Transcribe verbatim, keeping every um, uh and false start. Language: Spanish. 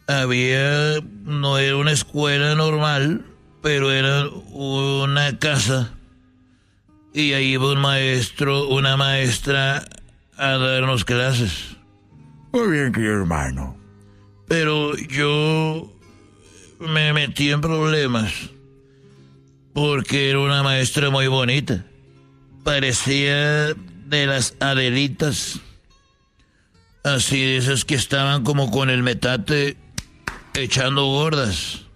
había, no era una escuela normal, pero era una casa. Y ahí iba un maestro, una maestra a darnos clases. Muy bien, querido hermano. Pero yo me metí en problemas porque era una maestra muy bonita. Parecía de las Adelitas. Así de esas que estaban como con el metate echando gordas.